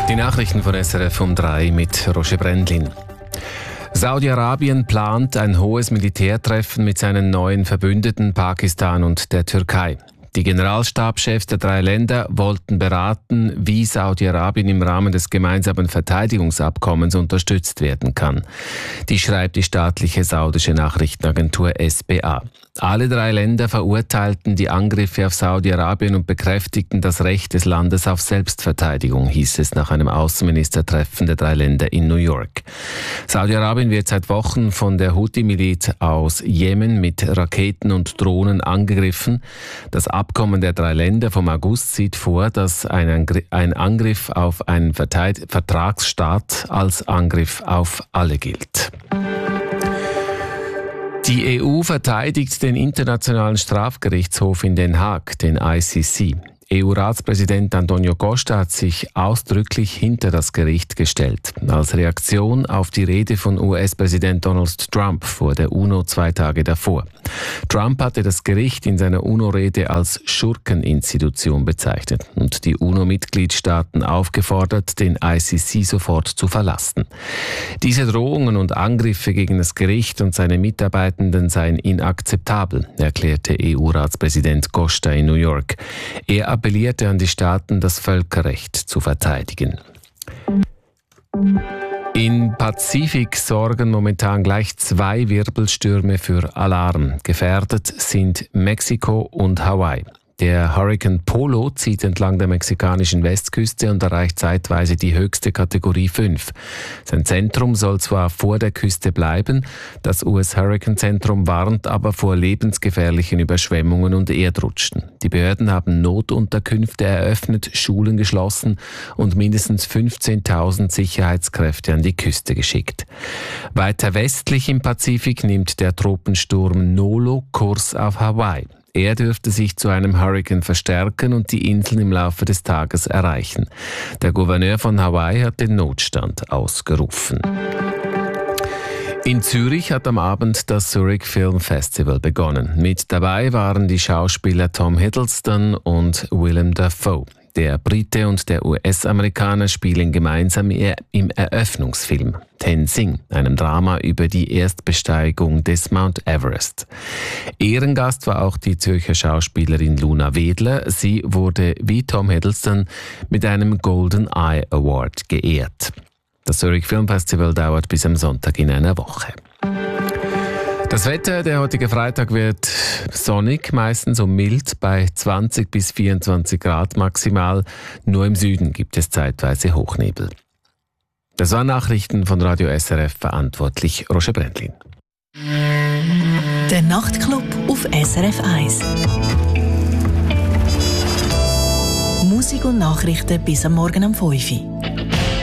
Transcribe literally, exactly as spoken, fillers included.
Die Nachrichten von S R F um drei mit Roger Brendlin. Saudi-Arabien plant ein hohes Militärtreffen mit seinen neuen Verbündeten Pakistan und der Türkei. Die Generalstabschefs der drei Länder wollten beraten, wie Saudi-Arabien im Rahmen des gemeinsamen Verteidigungsabkommens unterstützt werden kann. Die schreibt die staatliche saudische Nachrichtenagentur S B A. Alle drei Länder verurteilten die Angriffe auf Saudi-Arabien und bekräftigten das Recht des Landes auf Selbstverteidigung, hieß es nach einem Außenministertreffen der drei Länder in New York. Saudi-Arabien wird seit Wochen von der Houthi-Miliz aus Jemen mit Raketen und Drohnen angegriffen. Das Abkommen der drei Länder vom August sieht vor, dass ein Angriff auf einen Vertragsstaat als Angriff auf alle gilt. Die E U verteidigt den Internationalen Strafgerichtshof in Den Haag, den I C C. E U-Ratspräsident Antonio Costa hat sich ausdrücklich hinter das Gericht gestellt, als Reaktion auf die Rede von U S-Präsident Donald Trump vor der UNO zwei Tage davor. Trump hatte das Gericht in seiner UNO-Rede als Schurkeninstitution bezeichnet und die UNO-Mitgliedstaaten aufgefordert, den I C C sofort zu verlassen. Diese Drohungen und Angriffe gegen das Gericht und seine Mitarbeitenden seien inakzeptabel, erklärte E U-Ratspräsident Costa in New York. Er appellierte an die Staaten, das Völkerrecht zu verteidigen. Im Pazifik sorgen momentan gleich zwei Wirbelstürme für Alarm. Gefährdet sind Mexiko und Hawaii. Der Hurrikan Polo zieht entlang der mexikanischen Westküste und erreicht zeitweise die höchste Kategorie fünf. Sein Zentrum soll zwar vor der Küste bleiben, das U S-Hurrikan-Zentrum warnt aber vor lebensgefährlichen Überschwemmungen und Erdrutschen. Die Behörden haben Notunterkünfte eröffnet, Schulen geschlossen und mindestens fünfzehntausend Sicherheitskräfte an die Küste geschickt. Weiter westlich im Pazifik nimmt der Tropensturm Nolo Kurs auf Hawaii. Er dürfte sich zu einem Hurrikan verstärken und die Inseln im Laufe des Tages erreichen. Der Gouverneur von Hawaii hat den Notstand ausgerufen. In Zürich hat am Abend das Zurich Film Festival begonnen. Mit dabei waren die Schauspieler Tom Hiddleston und Willem Dafoe. Der Brite und der U S-Amerikaner spielen gemeinsam im Eröffnungsfilm Tenzing, einem Drama über die Erstbesteigung des Mount Everest. Ehrengast war auch die Zürcher Schauspielerin Luna Wedler. Sie wurde wie Tom Hiddleston mit einem Golden Eye Award geehrt. Das Zurich Film Festival dauert bis am Sonntag in einer Woche. Das Wetter, der heutige Freitag wird sonnig, meistens und mild bei zwanzig bis vierundzwanzig Grad maximal. Nur im Süden gibt es zeitweise Hochnebel. Das waren Nachrichten von Radio S R F, verantwortlich Roger Brendlin. Der Nachtclub auf S R F eins. Musik und Nachrichten bis am Morgen um fünf Uhr.